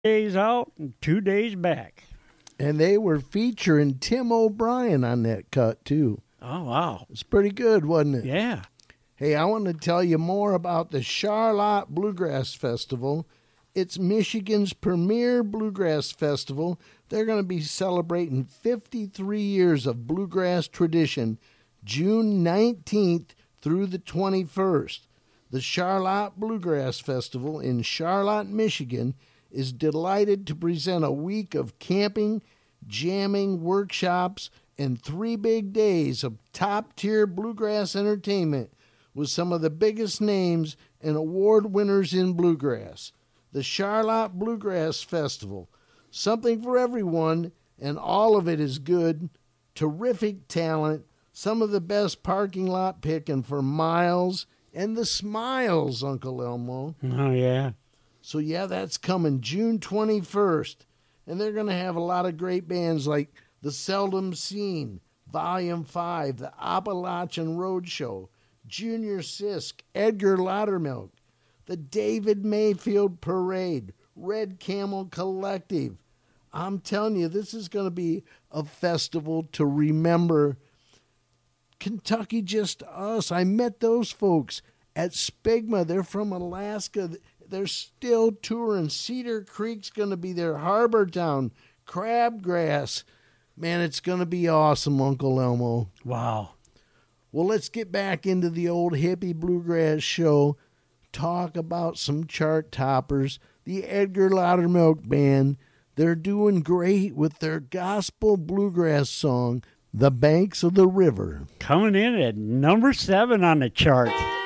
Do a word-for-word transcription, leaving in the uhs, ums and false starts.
days out and two days back. And they were featuring Tim O'Brien on that cut, too. Oh, wow. It's pretty good, wasn't it? Yeah. Hey, I want to tell you more about the Charlotte Bluegrass Festival. It's Michigan's premier bluegrass festival. They're going to be celebrating fifty-three years of bluegrass tradition, June nineteenth through the twenty-first. The Charlotte Bluegrass Festival in Charlotte, Michigan, is delighted to present a week of camping, jamming, workshops, and three big days of top-tier bluegrass entertainment with some of the biggest names and award winners in bluegrass. The Charlotte Bluegrass Festival. Something for everyone, and all of it is good. Terrific talent. Some of the best parking lot picking for miles. And the smiles, Uncle Elmo. Oh, yeah. So, yeah, that's coming June twenty-first. And they're going to have a lot of great bands like The Seldom Seen, Volume five, The Appalachian Roadshow, Junior Sisk, Edgar Loudermilk, the David Mayfield Parade, Red Camel Collective. I'm telling you, this is going to be a festival to remember. Kentucky Just Us. I met those folks at Spigma. They're from Alaska. They're still touring. Cedar Creek's going to be there. Harbor Town, Crabgrass. Man, it's going to be awesome, Uncle Elmo. Wow. Well, let's get back into the old hippie bluegrass show. Talk about some chart toppers. The Edgar Loudermilk Band. They're doing great with their gospel bluegrass song, The Banks of the River. Coming in at number seven on the chart.